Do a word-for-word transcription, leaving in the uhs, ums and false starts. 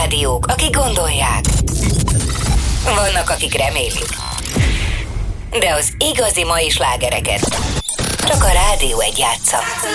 rádiók, akik gondolják. Vannak, akik remélik. De az igazi mai slágereket csak a Rádió egy játsza.